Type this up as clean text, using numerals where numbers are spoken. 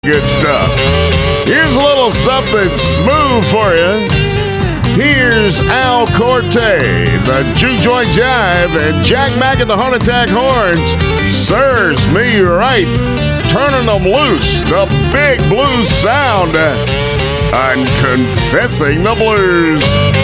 Good stuff. Here's a little something smooth for you. Here's Al Corte, the Juke Joint Jive, and Jack Mack at the Heart Attack Horns. Serves me right. Turning them loose. The big blues sound. I'm confessing the blues.